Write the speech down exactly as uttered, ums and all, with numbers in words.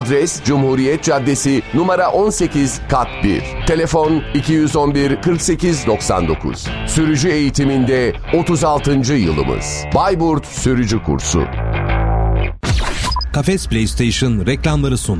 Adres Cumhuriyet Caddesi numara on sekiz kat bir. Telefon iki yüz on bir kırk sekiz doksan dokuz. Sürücü eğitiminde otuz altıncı yılımız. Bayburt Sürücü Kursu. Kafes PlayStation reklamları sundu.